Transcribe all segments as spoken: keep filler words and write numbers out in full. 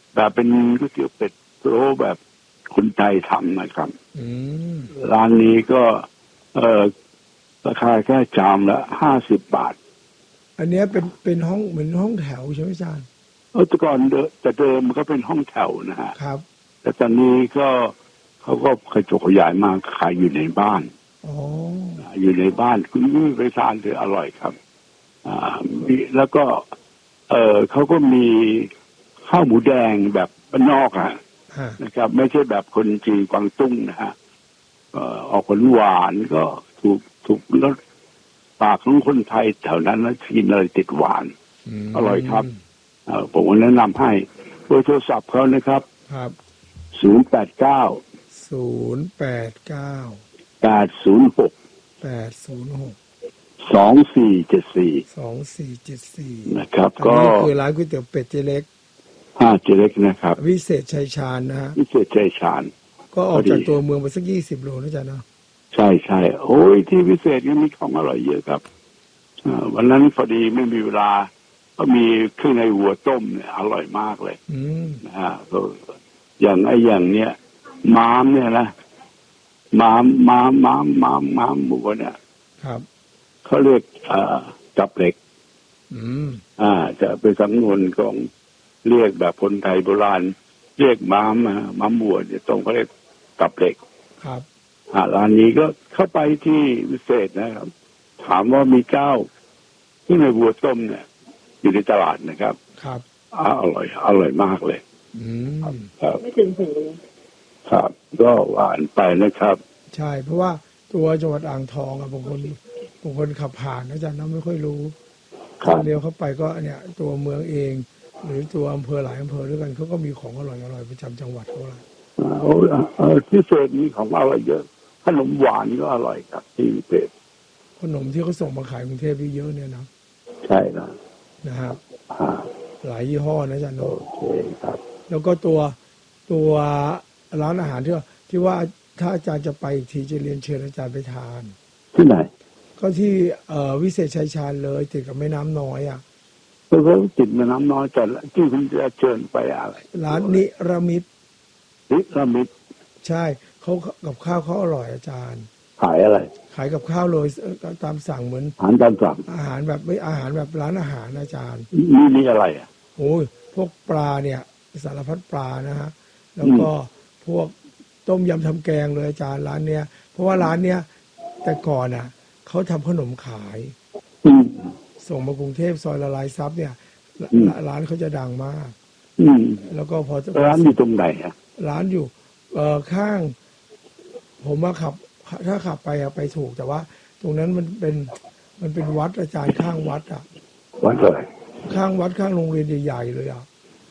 แบบเป็นก๋วยเตี๋ยวเป็ดพะโล้แบบคนไทยทำนะครับร้านนี้ก็เออราคาแค่ชามละห้าสิบบาทอันนี้เป็นเป็นห้องเหมือนห้องแถวใช่ไหมอาจารย์เออแต่ก่อนแต่เดิมมันก็เป็นห้องแถวนะฮะครับแต่ตอนนี้ก็เขาก็ขยายขยายมาขายอยู่ในบ้านอ๋ออยู่ในบ้านคุณไม่ไปทานเลยอร่อยครับอ่ามีแล้วก็เออเขาก็มีข้าวหมูแดงแบบบ้านนอกอะนะครับไม่ใช่แบบคนจีนกวางตุ้งนะฮะเอ่อออกหวานก็ถูกถูกรสปากของคนไทยแถวนั้นแล้วกินเลยติดหวานอร่อยครับเอ่อผมแนะนำให้เบอร์โทรศัพท์เขานะครับครับศูนย์แปดเก้าศูนย์แปดเก้าแปดศูนย์หกแปดศูนย์หกสองสี่เจ็ดสี่สองสี่เจ็ดสี่นะครับก็คือร้านก๋วยเตี๋ยวเป็ดเจเล็กห้าเจเล็กนะครับวิเศษชัยชาญนะฮะวิเศษชัยชาญก็ออกจากตัวเมืองไปสักยี่สิบโลนะจ๊ะเนาะใช่ใช่โอ้ยที่วิเศษยังมีของอร่อยเยอะครับวันนั้นพอดีไม่มีเวลาก็มีเครื่องในวัวต้มเนี่ยอร่อยมากเลยนะฮะอย่างไอ้อย่างเนี้ยม้ามเนี่ยนะม้ามม้ามม้ามม้ามม้ามหมูเนี่ยครับเขาเรียกอ่ากับเหล็กอืมอ่าจะเป็นสำนวนของเรียกแบบคนไทยโบราณเรียกม้ามม้ามวัวเนี่ยตรงเขาเรียกกับเหล็กครับอ่าร้านนี้ก็เข้าไปที่วิเศษนะครับถามว่ามีเจ้าที่ในวัวต้มเนี่ยอยู่ในตลาดนะครับครับอร่อยอร่อยมากเลยอืมครับไม่ถึงถึงครับก็หวานไปนะครับใช่เพราะว่าตัวจังหวัดอ่างทองอะบางคนบางคนขับผ่านอาจารย์น้องไม่ค่อยรู้เดียวเข้าไปก็เนี่ยตัวเมืองเองหรือตัวอำเภอหลายอำเภอด้วยกันเขาก็มีของอร่อยอร่อยประจำจังหวัดเขาละโอ้พิเศษนี้ของอร่อยเยอะขนมหวานก็อร่อยครับที่พิเศษขนมที่เขาส่งมาขายกรุงเทพเยอะเนี่ยนะใช่นะนะครับหลายยี่ห้อนะอาจารย์โอเคครับแล้วก็ตัวตัวร้านอาหารที่ที่ว่าถ้าอาจารย์จะไปอีกทีจะเรียนเชิญอาจารย์ไปทานที่ไหนก็ที่เอ่อวิเศษชัยชาญเลยติดกับแม่น้ำน้อยอ่ะเพราะติดแม่น้ำน้อยแต่ที่คุณจะเชิญไปอะไรร้านนิรมิตนิรมิตใช่เขากับข้าวเขาอร่อยอาจารย์ขายอะไรขายกับข้าวเลยตามสั่งเหมือนอาหารตามสั่งอาหารแบบไม่อาหารแบบร้านอาหารอาจารย์นี่นี่อะไรอ่ะโอ้ยพวกปลาเนี่ยสารพัดปลานะฮะแล้วก็พวกต้มยำทำแกงเลยอาจารย์ร้านเนี้ยเพราะว่าร้านเนี้ยแต่ก่อนอ่ะเขาทำขนมขายส่งมากรุงเทพซอยละลายซับเนี่ยร้านเขาจะดังมากแล้วก็พอร้านอยู่ตรงไหนอ่ะร้านอยู่เอ่อข้างผมว่าขับถ้าขับไปอะไปถูกแต่ว่าตรงนั้นมันเป็นมันเป็นวัดอาจารย์ข้างวัดอ่ะวัดอะไรข้างวัดข้างโรงเรียนใหญ่ๆเลยอ่ะ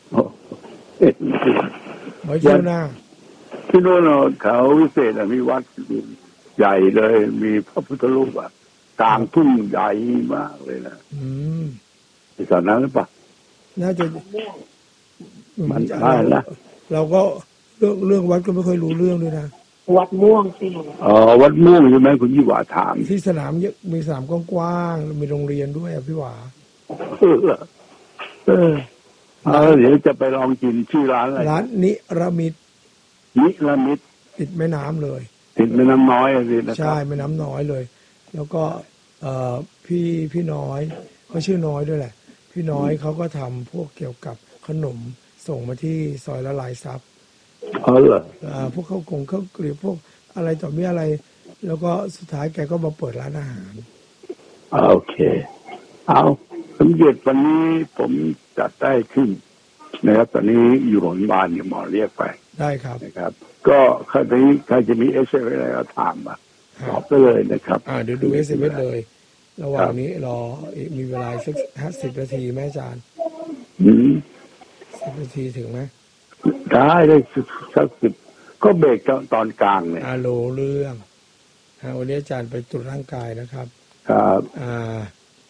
ไว้เที่ยวหน้าที่โน่นเขาวิเศษมีวัดใหญ่เลยมีพระพุทธรูปอ่ะกลางทุ่งใหญ่มากเลยนะอืมที่ตอนนั้นหรือเปล่าน่าจะมันได้นะเราก็เรื่องเรื่องวัดก็ไม่ค่อยรู้เรื่องด้วยนะวัดม่วงสิอ๋อวัดม่วงใช่ไหมคุณยี่หวาถามที่สนามเยอะมีสนามกว้างๆมีโรงเรียนด้วยอ่ะพี่หวาเออเออเอาเดี๋ยวจะไปลองกินชื่อร้านอะไรร้านนิรมิตนิรมิตติดแม่น้ำเลยติดแม่น้ำน้อยสินะครับใช่แม่น้ำน้อยเลยแล้วก็เอ่อพี่พี่น้อยเขาชื่อน้อยด้วยแหละพี่น้อยเขาก็ทำพวกเกี่ยวกับขนมส่งมาที่ซอยละลายซับอ๋อเหรออ่าพวกข้าวกงข้าวเกลียบพวกอะไรต่อมีอะไรแล้วก็สุดท้ายแกก็มาเปิดร้านอาหารโอเคเอาสมเด็จวันนี้ผมจัดได้ขึ้นนะครับตอนนี้อยู่โรงพยาบาลอยู่หมอเรียกไปได้ครับนะครับก็ใครนี้ใครจะมีเอสเอ็มเอสอะไรก็ถามมาตอบไปเลยนะครับอ่าเดี๋ยวดูเอสเอ็มเอสเลยระหว่างนี้รอมีเวลาสักห้าสิบนาทีไหมอาจารย์อืมสิบนาทีถึงไหมได้ได้สักสิบก็เบรกตอนกลางเนี่ยอาโลเรื่องวันนี้อาจารย์ไปตรวจร่างกายนะครับครับอ่า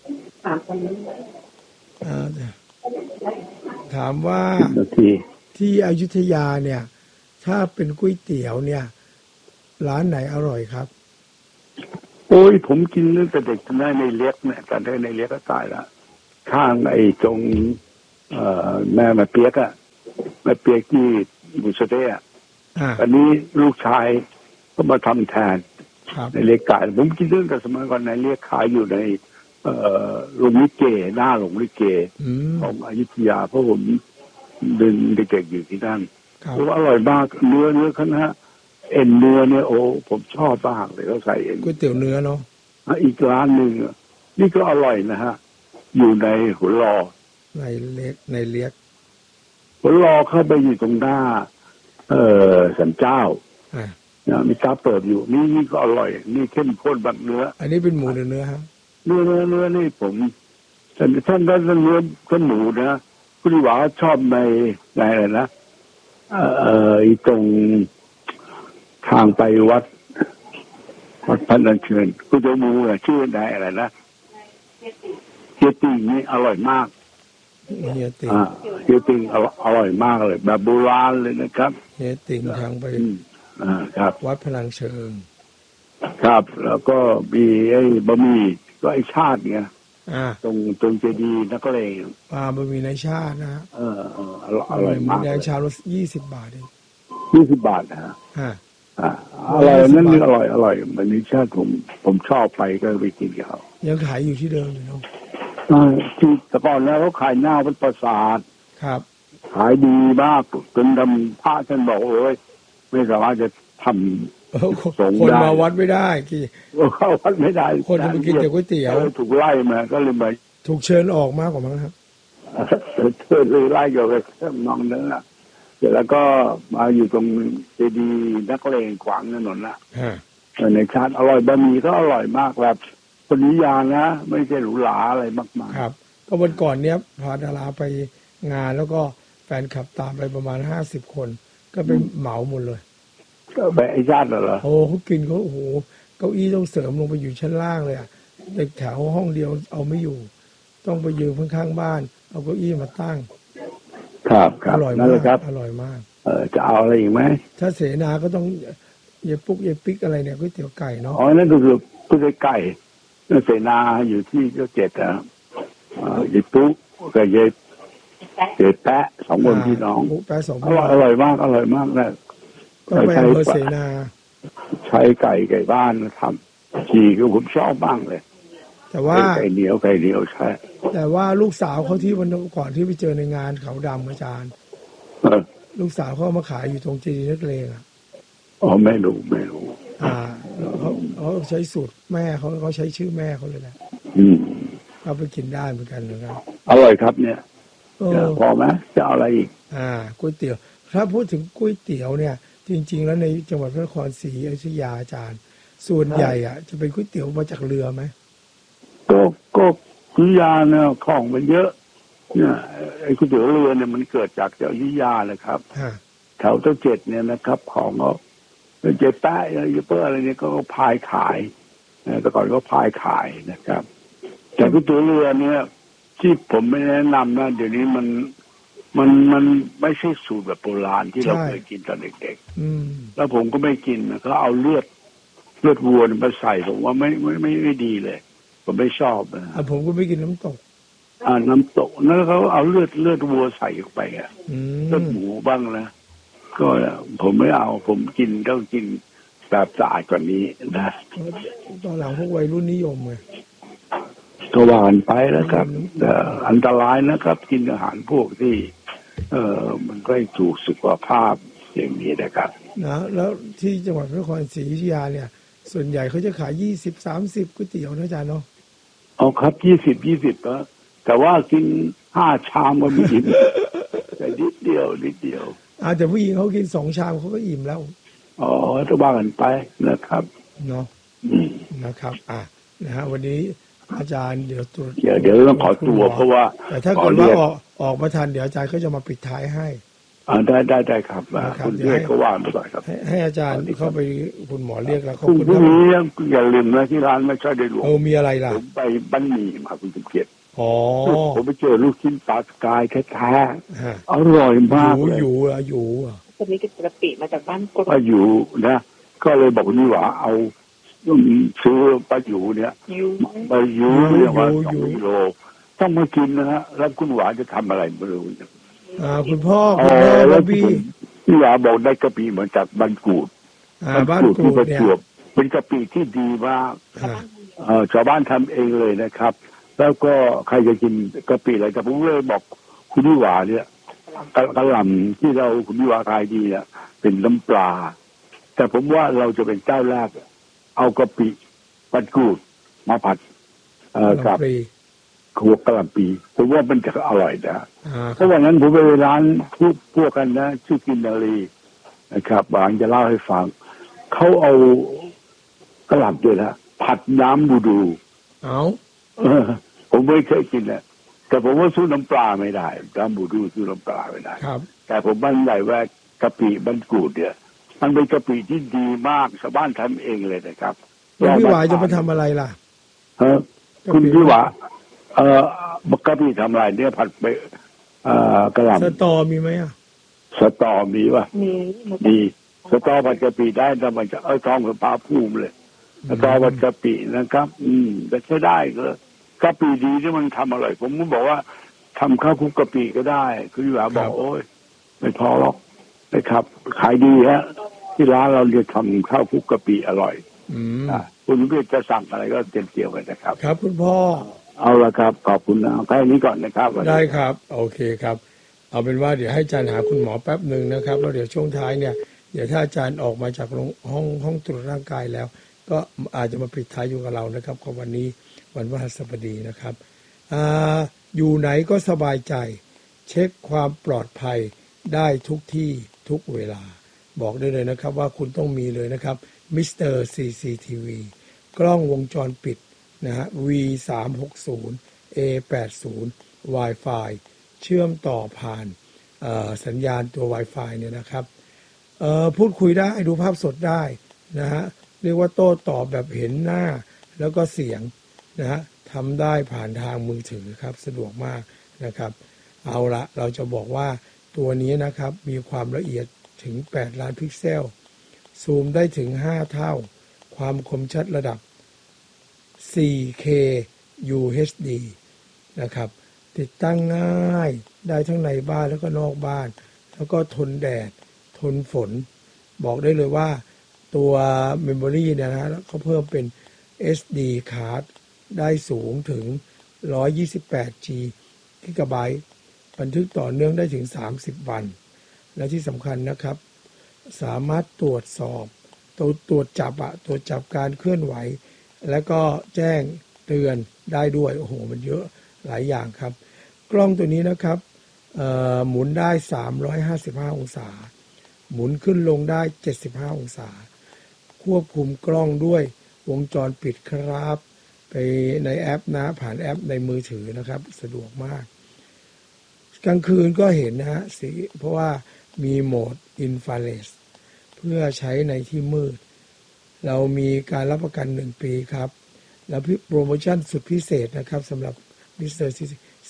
ถามว่าที่อยุธยาเนี่ยถ้าเป็นก๋วยเตี๋ยวเนี่ยร้านไหนอร่อยครับโอ้ยผมกินตั้งแต่เด็กได้ในเล็กเนี่ยแต่ได้ในเล็กก็ตายละข้างไอ้ตรงเอ่อแม่มาเปียกอะแม่เปียกที่หมูสะเต๊ะอ่าอันนี้ลูกชายก็มาทำแทนครับในเรียกขายผมคิดเรื่องแต่สมัยก่อนในเรียกขายอยู่ในเอ่อโรงลิเกหน้าโรงลิเกอืมของอยุธยาเพราะผมเดินเด็กๆอยู่ที่นั่นครับเพราะว่าอร่อยมากเนื้อเนื้อคณะเอ็นเนื้อเนี่ยโอ้ผมชอบมากเลยเขาใส่เอ็นก๋วยเตี๋ยวเนื้อเนาะอีกร้านหนึ่งนี่ก็อร่อยนะฮะอยู่ในหัวลอในเล็กในเลียกหัวลอเข้าไปอยู่ตรงหน้า เอ่อสันเจ้าอ่านะมีกาเปิดอยู่นี่นี่ก็อร่อย นี่เข้มข้นแบบเนื้ออันนี้เป็นหมูหรือเนื้อครับเนื้อเนื้อเนื้อนี่ผมท่านท่านได้เนื้อท่านหมูนะคุณหวาชอบในในอะไรนะเอ่อเอ่อตรงทางไปวัดวัดพันนันเชิญคุณเจ้าหมูอะชื่อไหนอะไรนะเฮียติงนี่อร่อยมากเฮียติงอ่าเฮียติงอร่อยอร่อยมากเลย แบบโบราณเลยนะครับเฮียติงทางไปอืมอ่าครับวัดพลังเชิงครับ แล้วก็มีไอ้บะหมี่ก็ไอ้ชาติเนี่ยอ่าตรงตรงเจดีย์นักเลงปลาบะหมี่ในชาตินะฮะเออเอออร่อยอร่อยมากในเลยชามละยี่สิบบาทเองยี่สิบบาทนะฮะอ่าอ่าอร่อยนั่นนี่อร่อยอร่อยมันนี้ชาติผมผมชอบไปก็ไปกินกับเขายังขายอยู่ที่เดิมอยู่เนาะเออที่แต่ก่อนแล้วเขาขายหน้าเป็นประสาทครับขายดีมากจนทำพระท่านบอกโอ้ยไม่สามารถจะทำเออคนส่งคนได้มาวัดไม่ได้กี่เข้าวัดไม่ได้คนจะไปกินแต่ก๋วยเตี๋ยวออถูกไล่มาก็เลยมาถูกเชิญออกมากกว่ามั้งครับเธอเลยไล่เกี่ยวกับเครื่องนองเนื้อเสร็จแล้วก็มาอยู่ตรงเจดีย์นักเลงขวางถนนละฮะในชาติอร่อยบะหมี่ก็อร่อยมากแบบคนนิยามนะไม่ใช่หรูหราอะไรมากมายครับก็วันก่อนเนี้ยพาดาราไปงานแล้วก็แฟนคลับตามไปประมาณห้าสิบคน ก็ไปเหมาหมดเลยก็ไปไอ้ชาติเหรอโอ้เขากินเขาโอ้โหเก้าอี้ต้องเสริมลงไปอยู่ชั้นล่างเลยอะเด็กแถวห้องเดียวเอาไม่อยู่ ต้องไปยืนข้างๆบ้าน เอาเก้าอี้มาตั้งครับครัอบ ร่อยนั่มานแหละกครับอร่อยมากเออจะเอาอะไรอีกไหมถ้าเสนาก็ต้องเยปุ๊กเยปิ๊กอะไรเนี่ยก๋วยเตี๋ยวไก่เนาะอ๋อนั่นก็คือผู้ใช้ไก่นั่นเสนาอยู่ที่เจ้าเจ็ดอ่ะเอ่อยายปุ๊กับยายยายแปะสองคนพี่น้องปุ๊กแปะสองอร่อยอร่อยมากอร่อยมากนะต้องไปอำเภอเสนาใช้ไก่ไก่บ้านทำฉีกก็ผมชอบบ้างเลยแต่ว่าไก่เหนียวไก่เหนียวใช่แต่ว่าลูกสาวเขาที่วันก่อนที่ไปเจอในงานเขาดำอาจารย์เออลูกสาวเขาเอามาขายอยู่ตรงเจดีย์นักเลงอ่ะอ๋อไม่รู้ไม่รู้อ่าเขาเขาใช้สูตรแม่เขาเขาใช้ชื่อแม่เขาเลยแหละอืมเอาไปกินได้เหมือนกันนะครับอร่อยครับเนี่ยเอจะอพอไหมจะเอาอะไรอีกอ่าก๋วยเตี๋ยว ถ้าพูดถึงก๋วยเตี๋ยวเนี่ย จริง ๆ แล้วในจังหวัดพระนครศรีอยุธยาอาจารย์ ส่วนใหญ่อ่ะจะเป็นก๋วยเตี๋ยวมาจากเรือไหมก็ก็ยุธยาเนี่ยของมันเยอะเนี่ยไอ้ก๋วยเตี๋ยวเรือเนี่ยมันเกิดจากจากยุธยาเลยครับฮะแถวเจ้าเจ็ดเนี่ยนะครับ ของเขาเจ๊แป้อะไรเปอร์อะไรเนี่ยก็พายขายนะแต่ก่อนก็พายขายนะครับ แต่ก๋วยเตี๋ยวเรือเนี่ยที่ผมไม่แนะนำนะเดี๋ยวนี้มันมันมันไม่ใช่สูตรแบบโบราณที่เราเคยกินตอนเด็กอืมๆแล้วผมก็ไม่กินนะเขาเอาเลือดเลือดวัวมาใส่ผมว่าไม่ไม่ไม่ไม่ดีเลย ผมไม่ชอบนะอ่ะผมก็ไม่กินน้ำตกอ่าน้ำตกนั่นเขาเอาเลือดเลือดวัวใส่ออกไปอ่ะอืเลือดมหมูบ้างนะก็ผมไม่เอาผมกินต้องกินแบบสะอาดกว่านี้นะตอนหลังพวกวัยรุ่นนิยมไงก็ว่ากันไปแล้วครับแต่อันตรายนะครับ กินอาหารพวกที่ เออมันก็ให้ถูกสุขภาพอย่างนี้นะครับนะแล้วที่จังหวัดพระนครศรีอยุธยาเนี่ย ส่วนใหญ่เขาจะขายยี่สิบสามสิบก๋วยเตี๋ยวนะอาจารย์เนาะเอาครับยี่สิบยี่สิบนะแต่ว่ากินห้าชามก็ไม่อิ่ม แต่นิดเดียวนิดเดียวอาแต่ผู้หญิงเขากินสองชามเขาก็อิ่มแล้วอ๋อจะว่ากันไปนะครับเนาะอืมนะครับ อ่ะนะฮะวันนี้อาจารย์เดี๋ยวตรวจเดี๋ยวเดี๋ยวต้องขอตัวเพราะว่าแต่ถ้าขเกิดรีว่ายกออกออกมาทันเดี๋ยวอาจารย์ก็จะมาปิดท้ายให้อ่าได้ได้ได้ครับอ่านะครับคุณเดี๋ยวเรียให้กก็ว่างไปก่อนครับให้ให้อาจารย์เข้าไปคุณหมอเรียกแล้วพขอบรุ่งคุณพรุ่คงรับนี้อย่าลืมนะที่ร้านไม่ใช่ได้หลวงเออมีอะไรล่ะผมไปบ้านหมี่มาคุณสมเกียรติอ๋อผมไปเจอลูกชิ้นปลาสกายแท้ฮะๆอร่อยมากอยู่เลยอยู่อ่ะอยู่อ่ะคนนี้กินกะปิมาจากบ้านกรป้าอยู่นะก็เลยบอกนี่หว่าเอาซื้อป้าอยู่เนี่ยยูป้าอยู่เนี่ยว่าสองกิโลต้องมากินนะฮะแล้วคุณหวานจะทำอะไรไม่รู้อ่าคุณพ่อคุณแม่บ๊อบบี้พี่หวาบอกได้กะปิเหมือนจากบ้านกูดบ้านกูดที่ประจวบเป็นกะปิที่ดีมากชาวบ้านทำเองเลยนะครับแล้วก็ใครจะกินกะปิอะไรกับผมเลยบอกคุณพี่หวาเนี่ยกะหล่ำที่เราคุณพี่หวาขายดีเนี่ยเป็นน้ำปลาแต่ผมว่าเราจะเป็นเจ้าแรกเอากะปิบ้านกูดมาผัดกับขวดกะหล่ำปีผมว่ามันจะอร่อยนะเพราะวันนั้นผมไปร้านพวกพวกกันนะชื่อกินนาลีนะครับบางจะเล่าให้ฟังเขาเอากะหล่ำด้วยนะผัดน้ำบูดูเอาผมไม่เคยกินนะแต่ผมว่าสู้น้ำปลาไม่ได้น้ำบูดูสู้น้ำปลาไม่ได้แต่ผมมั่นใจว่ากะปิบ้านกูดเนี่ยมันเป็นกะปิที่ดีมากชาวบ้านทำเองเลยนะครับแล้วพี่หวายจะมาทำอะไรล่ะเออคุณพี่หวาเออกะปิทำอะไรเนี่ยผัดไปเอ่อกะหล่ำสตอมีไหมอ่ะสตอมีป่ะมีมีสตอผัดกะปิได้แต่มันจะเออท้องกับปลาพุ่มเลยสตอผัดกะปินะครับอืมแต่ใช้ได้ก็กะปิดีที่มันทำอร่อยผมก็บอกว่าทำข้าวคลุกกะปิก็ได้คุณพี่หวาบอกโอ้ยไม่พอหรอกนะครับขายดีฮะที่ร้านเราจะทำข้าวคลุกกะปิอร่อยอ่าคุณพี่จะสั่งอะไรก็เตรียมเตรียมไว้นะครับครับคุณพ่อเอาละครับขอบคุณนะแค่นี้ก่อนนะครับได้ครับโอเคครับเอาเป็นว่าเดี๋ยวให้อาจารย์หาคุณหมอแป๊บหนึ่งนะครับแล้วเดี๋ยวช่วงท้ายเนี่ยเดี๋ยวถ้าอาจารย์ออกมาจากห้องห้องตรวจร่างกายแล้วก็อาจจะมาปิดท้ายอยู่กับเรานะครับของวันนี้วันพฤหัสบดีนะครับอ่าอยู่ไหนก็สบายใจเช็คความปลอดภัยได้ทุกที่ทุกเวลาบอกได้เลยนะครับว่าคุณต้องมีเลยนะครับมิสเตอร์ ซี ซี ที วี กล้องวงจรปิดนะฮะ วี สามหกศูนย์ เอ แปดสิบ Wi-Fi เชื่อมต่อผ่านสัญญาณตัว Wi-Fi เนี่ยนะครับพูดคุยได้ดูภาพสดได้นะฮะเรียกว่าโต้ตอบแบบเห็นหน้าแล้วก็เสียงนะฮะทำได้ผ่านทางมือถือครับสะดวกมากนะครับเอาละเราจะบอกว่าตัวนี้นะครับมีความละเอียดถึงแปดล้านพิกเซลซูมได้ถึงห้าเท่าความคมชัดระดับ โฟร์เค ยู เอช ดี นะครับติดตั้งง่ายได้ทั้งในบ้านแล้วก็นอกบ้านแล้วก็ทนแดดทนฝนบอกได้เลยว่าตัวเมมโมรีเนี่ยนะเขาเพิ่มเป็น เอส ดี card ได้สูงถึงหนึ่งร้อยยี่สิบแปด จี กิกะไบต์บันทึกต่อเนื่องได้ถึงสามสิบวันและที่สำคัญนะครับสามารถตรวจสอบตัวตรวจจับอะตรวจจับการเคลื่อนไหวแล้วก็แจ้งเตือนได้ด้วยโอ้โหมันเยอะหลายอย่างครับกล้องตัวนี้นะครับหมุนได้สามร้อยห้าสิบห้าองศาหมุนขึ้นลงได้เจ็ดสิบห้าองศาควบคุมกล้องด้วยวงจรปิดครับไปในแอปนะผ่านแอปในมือถือนะครับสะดวกมากกลางคืนก็เห็นนะฮะสีเพราะว่ามีโหมดอินฟราเรดเพื่อใช้ในที่มืดเรามีการรับประกันหนึ่งปีครับแล้วโปรโมชั่นสุดพิเศษนะครับสำหรับ มิสเตอร์ ซี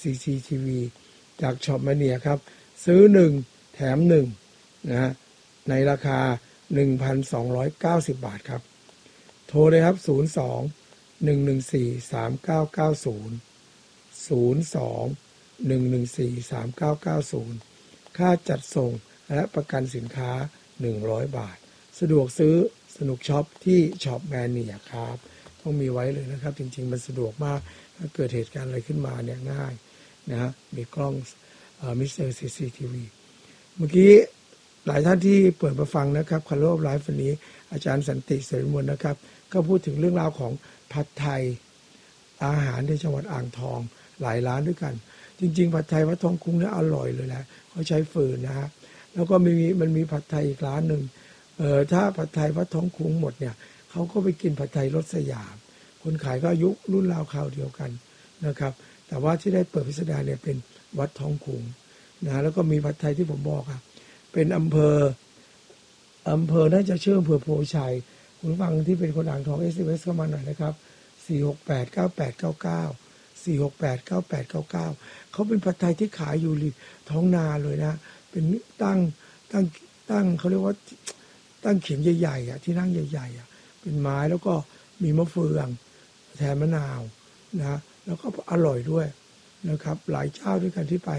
ซี ที วี จากช็อปมาเนียครับซื้อหนึ่งแถมหนึ่งนะฮะในราคา หนึ่งพันสองร้อยเก้าสิบ บาทครับโทรเลยครับศูนย์ สอง หนึ่ง หนึ่ง สี่ สาม เก้า เก้า ศูนย์ ศูนย์ สอง หนึ่ง หนึ่ง สี่ สาม เก้า เก้า ศูนย์ค่าจัดส่งและประกันสินค้าหนึ่งร้อยบาทสะดวกซื้อสนุกช็อปที่ช็อปแมนเนียครับต้องมีไว้เลยนะครับจริงๆมันสะดวกมากถ้าเกิดเหตุการณ์อะไรขึ้นมาเนี่ยง่ายนะฮะมีกล้องมิสเตอร์ ซี ซี ที วี เมื่อกี้หลายท่านที่เปิดมาฟังนะครับคาร์โลไลฟ์วันนี้อาจารย์สันติเสรีมนนะครับก็พูดถึงเรื่องราวของผัดไทยอาหารในจังหวัดอ่างทองหลายร้านด้วยกันจริงๆผัดไทยวัดทองคุ้งเนี่ยอร่อยเลยแหละเขาใช้ฟืนนะฮะแล้วก็มีมันมีผัดไทยอีกร้านหนึ่งเอ่อถ้าผัดไทยวัดทองคุ้งหมดเนี่ยเขาก็ไปกินผัดไทยรสสยามคนขายก็อายุรุ่นราวคราวเดียวกันนะครับแต่ว่าที่ได้เปิดพิสดารเนี่ยเป็นวัดทองคุ้งนะแล้วก็มีผัดไทยที่ผมบอกครับเป็นอำเภออำเภอน่าจะชื่ออำเภอโพชัยคุณฟังที่เป็นคนอ่างทอง เอส เอ็ม เอส เข้ามาหน่อยนะครับสี่ หก แปด เก้า แปด เก้า เก้า สี่ หก แปด เก้า แปด เก้า เก้าเขาเป็นผัดไทยที่ขายอยู่ท้องนาเลยนะเป็นตั้งตั้งตั้งเขาเรียกว่าตั้งเขียงใหญ่ๆอ่ะที่นั่งใหญ่ๆอ่ะเป็นไม้แล้วก็มีมะเฟืองแทนมะนาวนะแล้วก็อร่อยด้วยนะครับหลายเจ้าด้วยกันที่ไป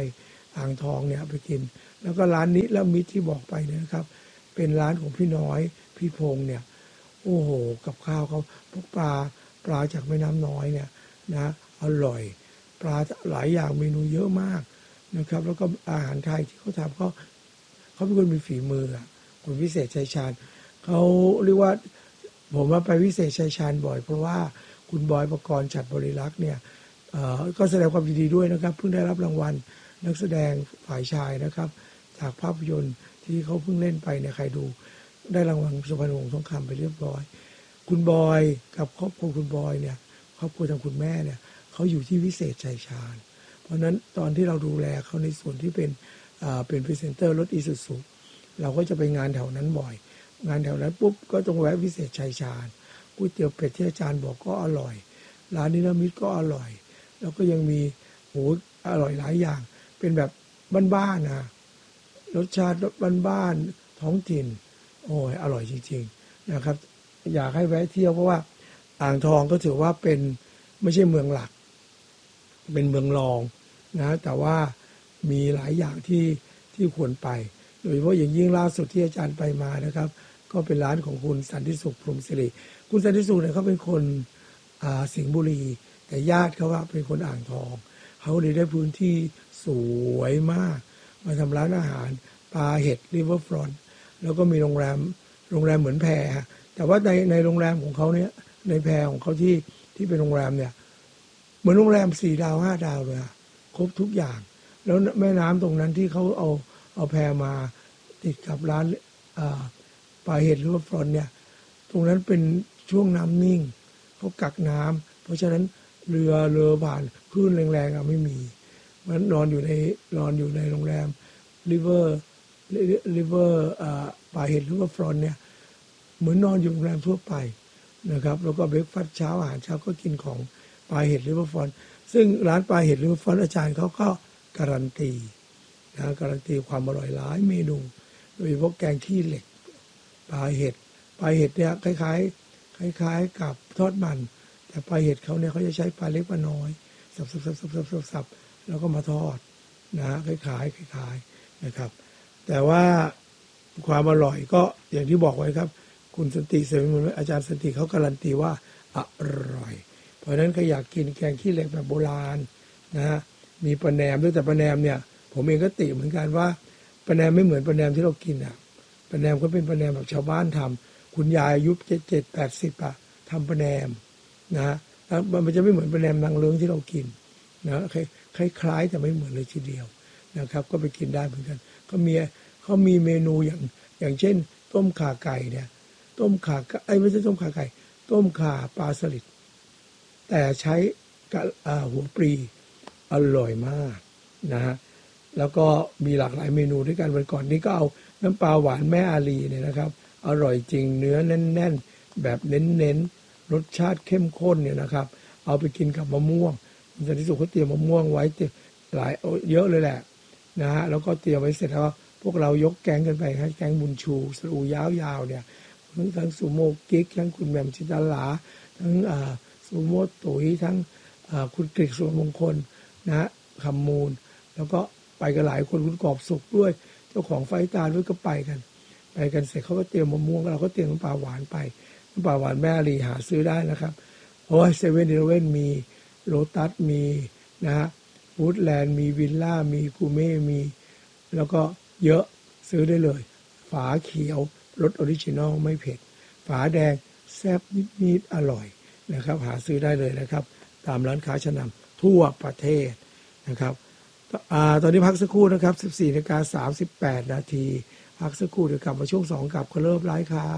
อ่างทองเนี่ยไปกินแล้วก็ร้านนี้แล้วมิตรที่บอกไปเนี่ยนะครับเป็นร้านของพี่น้อยพี่พงษ์เนี่ยโอ้โหกับข้าวเขาพวกปลาปลาจากแม่น้ำน้อยเนี่ยนะอร่อยปลาหลายอย่างเมนูเยอะมากนะครับแล้วก็อาหารไทยที่เขาทำเขาเขาเป็นคนมีฝีมือคนวิเศษชัยชาญเขาเรียกว่าผมว่าไปวิเศษชัยชาญบ่อยเพราะว่าคุณบอยปกรณ์ฉัตรบริลักษ์เนี่ยก็แสดงความยินดีด้วยนะครับเพิ่งได้รับรางวัลนักแสดงฝ่ายชายนะครับจากภาพยนตร์ที่เขาเพิ่งเล่นไปเนี่ยใครดูได้รางวัลสุพรรณหงส์ทองคำไปเรียบร้อยคุณบอยกับครอบครัวคุณบอยเนี่ยครอบครัวทางคุณแม่เนี่ยเขาอยู่ที่วิเศษชัยชาญเพราะนั้นตอนที่เราดูแลเขาในส่วนที่เป็นอ่าเป็นพรีเซนเตอร์รถอีซูซุเราก็จะไปงานแถวนั้นบ่อยงานแถวนั้นปุ๊บก็ต้องแวะวิเศษชัยชาญก๋วยเตี๋ยวเป็ดที่อาจารย์บอกก็อร่อยร้านนิรมิตก็อร่อยแล้วก็ยังมีโหอร่อยหลายอย่างเป็นแบบบ้านๆนะรสชาติบ้านๆท้องถิ่นโอ้ยอร่อยจริงๆนะครับอยากให้แวะเที่ยวเพราะว่าอ่างทองก็ถือว่าเป็นไม่ใช่เมืองหลักเป็นเมืองรองนะแต่ว่ามีหลายอย่างที่ที่ควรไปโดยเฉพาะอย่างยิ่งล่าสุดที่อาจารย์ไปมานะครับก็เป็นร้านของคุณสันติสุขพรหมศิริคุณสันติสุขเนี่ยเขาเป็นคนอ่าสิงห์บุรีแต่ญาติเขาว่าเป็นคนอ่างทองเขาเลยได้พื้นที่สวยมากมาทำร้านอาหารปลาเห็ดริเวอร์ฟรอนต์แล้วก็มีโรงแรมโรงแรมเหมือนแพแต่ว่าในในโรงแรมของเขาเนี่ยในแพของเขาที่ที่เป็นโรงแรมเนี่ยเหมือนโรงแรมสี่ดาวห้าดาวเลยครบทุกอย่างแล้วแม่น้ำตรงนั้นที่เขาเอาเอาแพมาติดกับร้านปลาเห็ดริเวอร์ฟรอนต์เนี่ยตรงนั้นเป็นช่วงน้ำนิ่งเขากักน้ำเพราะฉะนั้นเรือเรือผ่านคลื่นแรงๆอ่ะไม่มีมันนอนอยู่ในนอนอยู่ในโรงแรมริเวอร์ริเวอร์ปลาเห็ดริเวอร์ฟรอนต์เนี่ยเหมือนนอนอยู่โรงแรมทั่วไปนะครับแล้วก็เบรกฟาสต์เช้าอาหารเช้าก็กินของปลาเห็ดริเวอร์ฟรอนต์ซึ่งร้านปลาเห็ดริเวอร์ฟรอนต์อาจารย์เขาก็การันตีนะการันตีความอร่อยหลายเมนูโดยเฉพาะแกงขี้เหล็กปลาเห็ดปลาเห็ดเนี่ยคล้ายๆคล้ายๆกับทอดมันแต่ปลาเห็ดเขาเนี่ยเขาจะใช้ปลาเล็กปลาน้อยสับสับสับสับสับสับสับแล้วก็มาทอดนะคล้ายๆคล้ายๆนะครับแต่ว่าความอร่อยก็อย่างที่บอกไว้ครับคุณสันติเสวิมลอาจารย์สันติเขาการันตีว่าอร่อยเพราะฉะนั้นก็อยากกินแกงขี้เหล็กแบบโบราณนะฮะมีปลาแหนมด้วยแต่ปลาแหนมเนี่ยผมเองก็ติเหมือนกันว่าปลาแหนมไม่เหมือนปลาแหนมที่เรากินอ่ะปลาแหนมก็เป็นปลาแหนมแบบชาวบ้านทำคุณยายอายุเจ็ดเจ็ดแปดสิบอ่ะทำปลาแหนมนะแล้วมันจะไม่เหมือนปลาแหนมนางเลิ้งที่เรากินนะคล้ายๆแต่ไม่เหมือนเลยทีเดียวนะครับก็ไปกินได้เหมือนกันเขามีเขามีเมนูอย่างอย่างเช่นต้มข่าไก่เนี่ยต้มข่าไอ้ไม่ใช่ต้มข่าไก่ต้มข่าปลาสลิดแต่ใช้หัวปลีอร่อยมากนะฮะแล้วก็มีหลากหลายเมนูด้วยกันวันก่อนนี้ก็เอาน้ำปลาหวานแม่อาลีเนี่ยนะครับอร่อยจริงเนื้อแน่นๆแบบเน้นๆรสชาติเข้มข้นเนี่ยนะครับเอาไปกินกับมะม่วงคุณสันติสุขเขาเตรียมมะม่วงไว้หลายเยอะเลยแหละนะฮะแล้วก็เตรียมไว้เสร็จแล้วพวกเรายกแก๊งกันไปให้แก๊งบุญชูสรูยาวๆเนี่ยทั้งทั้งสุโมกิ๊กทั้งคุณแหม่มจินตลาทั้งสุโมตุ๋ยทั้งคุณกฤษสุวรรณมงคลนะคำมูลแล้วก็ไปกันหลายคนคุณกอบสุขด้วยเจ้าของไฟตาด้วยก็ไปกันไปกันเสร็จเขาก็เตรียมมะม่วงเราก็เตรียมน้ำปลาหวานไปน้ำปลาหวานแม่อาลีหาซื้อได้นะครับโอ้ยเซเว่นอีเลฟเว่นมีโลตัสมีนะฮะวูดแลนด์มีวิลล่ามีกูเม่มีแล้วก็เยอะซื้อได้เลยฝาเขียวรสออริจินอลไม่เผ็ดฝาแดงแซ่บนิดๆอร่อยนะครับหาซื้อได้เลยนะครับตามร้านค้าชั้นนำทั่วประเทศนะครับอ่าตอนนี้พักสักครู่นะครับ สิบสี่นาฬิกาสามสิบแปด นาทีพักสักครู่เดี๋ยวกลับมาช่วงสองกับ Color of Life ครับ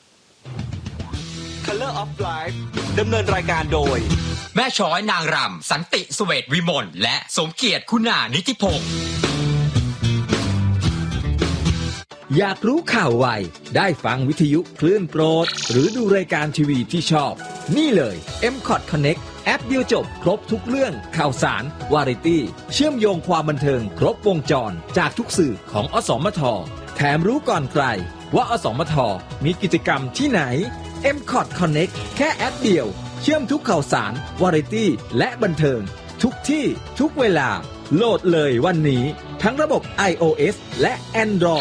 Color of Life ดำเนินรายการโดยแม่ช้อยนางรำสันติเสวตวิมลและสมเกียรติคุณานิติพงศ์อยากรู้ข่าวไวได้ฟังวิทยุคลื่นโปรดหรือดูรายการทีวีที่ชอบนี่เลย เอ็ม คอท Connect แอปเดียวจบครบทุกเรื่องข่าวสารวาไรตี้เชื่อมโยงความบันเทิงครบวงจรจากทุกสื่อของอสมทแถมรู้ก่อนใครว่าอสมทมีกิจกรรมที่ไหน เอ็ม คอท Connect แค่แอปเดียวเชื่อมทุกข่าวสารวาไรตี้และบันเทิงทุกที่ทุกเวลาโหลดเลยวันนี้ทั้งระบบ iOS และ Android